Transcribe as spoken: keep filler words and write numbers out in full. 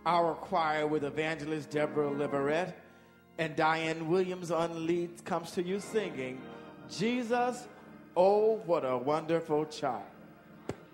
Our choir with evangelist Deborah Liverette and Diane Williams on lead comes to you singing, Jesus, oh, what a wonderful child.